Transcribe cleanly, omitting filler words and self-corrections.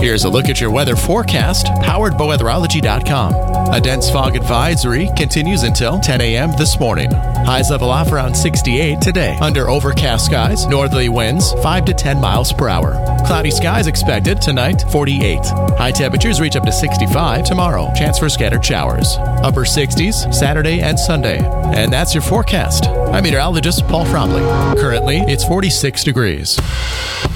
Here's a look at your weather forecast, powered by weatherology.com. A dense fog advisory continues until 10 a.m. this morning. Highs level off around 68 today. Under overcast skies, northerly winds 5 to 10 miles per hour. Cloudy skies expected tonight, 48. High temperatures reach up to 65 tomorrow. Chance for scattered showers. Upper 60s Saturday and Sunday. And that's your forecast. I'm meteorologist Paul Fromley. Currently, it's 46 degrees.